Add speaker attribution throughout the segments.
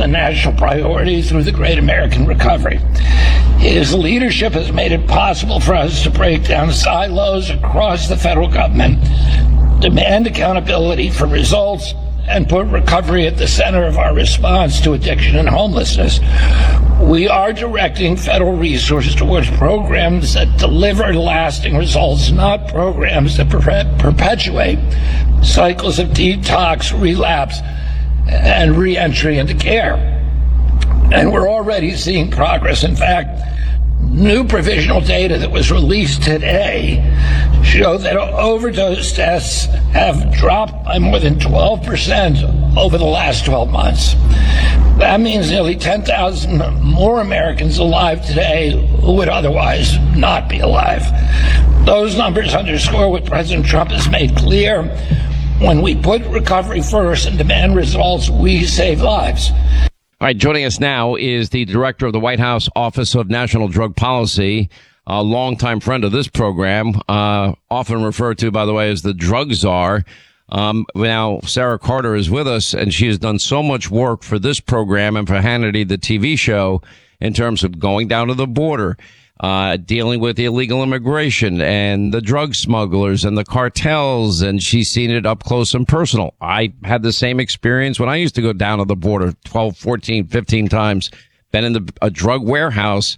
Speaker 1: a national priority through the Great American Recovery. His leadership has made it possible for us to break down silos across the federal government, demand accountability for results, and put recovery at the center of our response to addiction and homelessness. We are directing federal resources towards programs that deliver lasting results, not programs that perpetuate cycles of detox, relapse, and reentry into care. And we're already seeing progress. In fact, new provisional data that was released today show that overdose deaths have dropped by more than 12% over the last 12 months. That means nearly 10,000 more Americans alive today who would otherwise not be alive. Those numbers underscore what President Trump has made clear. When we put recovery first and demand results, we save lives.
Speaker 2: All right, joining us now is the director of the White House Office of National Drug Policy, a longtime friend of this program, often referred to, by the way, as the drug czar. Now, Sarah Carter is with us, and she has done so much work for this program and for Hannity, the TV show, in terms of going down to the border, dealing with illegal immigration and the drug smugglers and the cartels, and she's seen it up close and personal. I had the same experience when I used to go down to the border 12, 14, 15 times, been in a drug warehouse,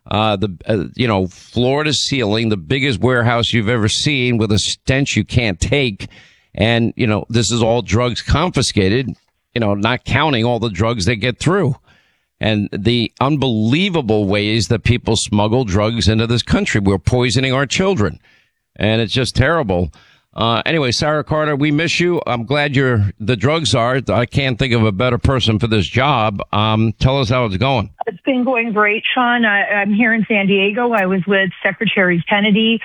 Speaker 2: floor to ceiling, the biggest warehouse you've ever seen with a stench you can't take. And, this is all drugs confiscated, not counting all the drugs they get through. And the unbelievable ways that people smuggle drugs into this country. We're poisoning our children. And it's just terrible. Anyway, Sarah Carter, we miss you. I'm glad you're the drug czar. I can't think of a better person for this job. Tell us how it's going.
Speaker 3: It's been going great, Sean. I'm here in San Diego. I was with Secretary Kennedy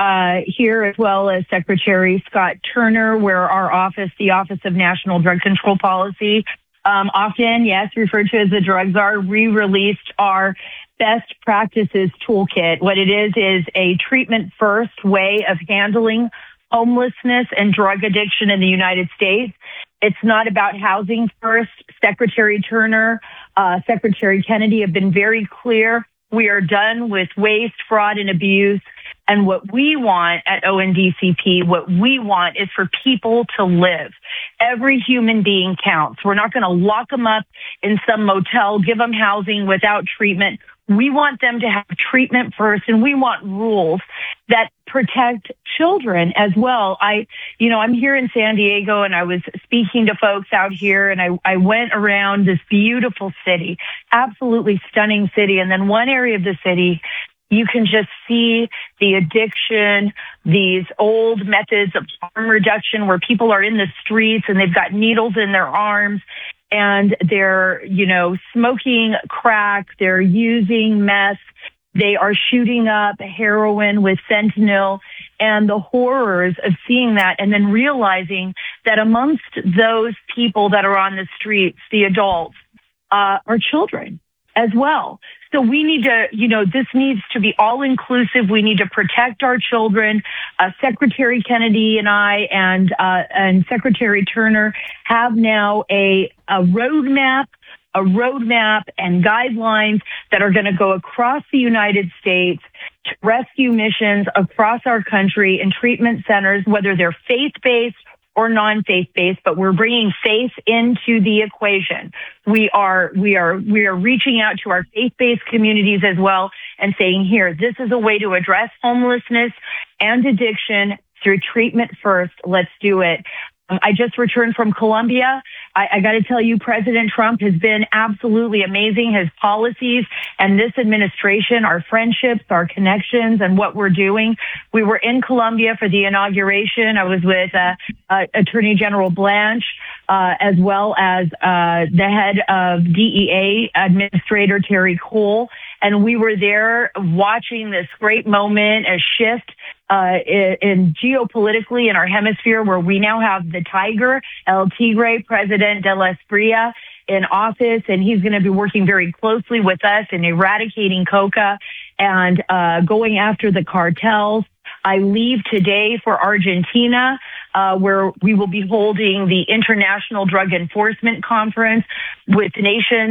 Speaker 3: here, as well as Secretary Scott Turner, where our office, the Office of National Drug Control Policy, often, yes, referred to as the drug czar, we released our best practices toolkit. What it is a treatment first way of handling homelessness and drug addiction in the United States. It's not about housing first. Secretary Turner, Secretary Kennedy have been very clear. We are done with waste, fraud, and abuse. And what we want at ONDCP, what we want is for people to live. Every human being counts. We're not going to lock them up in some motel, give them housing without treatment. We want them to have treatment first, and we want rules that protect children as well. I'm here in San Diego, and I was speaking to folks out here, and I went around this beautiful city, absolutely stunning city. And then one area of the city, you can just see the addiction, these old methods of harm reduction where people are in the streets and they've got needles in their arms and they're, smoking crack, they're using meth, they are shooting up heroin with fentanyl, and the horrors of seeing that and then realizing that amongst those people that are on the streets, the adults, are children as well. So we need to, this needs to be all inclusive. We need to protect our children. Secretary Kennedy and I and Secretary Turner have now a roadmap and guidelines that are going to go across the United States to rescue missions across our country in treatment centers, whether they're faith-based or non-faith-based, but we're bringing faith into the equation. We are reaching out to our faith-based communities as well and saying, here, this is a way to address homelessness and addiction through treatment first. Let's do it. I just returned from Colombia. I got to tell you, President Trump has been absolutely amazing. His policies and this administration, our friendships, our connections, and what we're doing. We were in Colombia for the inauguration. I was with Attorney General Blanche, as well as the head of DEA, Administrator Terry Cole. And we were there watching this great moment, a shift in geopolitically in our hemisphere, where we now have the tiger, El Tigre, President de la Espriella, in office, and he's going to be working very closely with us in eradicating coca and going after the cartels. I leave today for Argentina, where we will be holding the International Drug Enforcement Conference with nations